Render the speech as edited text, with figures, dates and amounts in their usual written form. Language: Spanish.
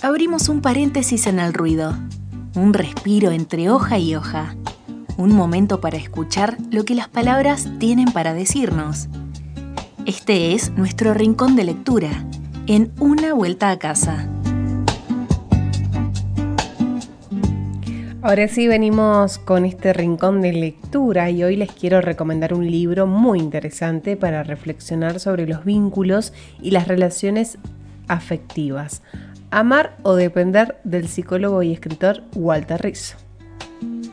abrimos un paréntesis en el ruido, un respiro entre hoja y hoja, un momento para escuchar lo que las palabras tienen para decirnos. Este es nuestro rincón de lectura, en Una Vuelta a Casa. Ahora sí venimos con este rincón de lectura y hoy les quiero recomendar un libro muy interesante para reflexionar sobre los vínculos y las relaciones afectivas. Amar o depender, del psicólogo y escritor Walter Rizzo.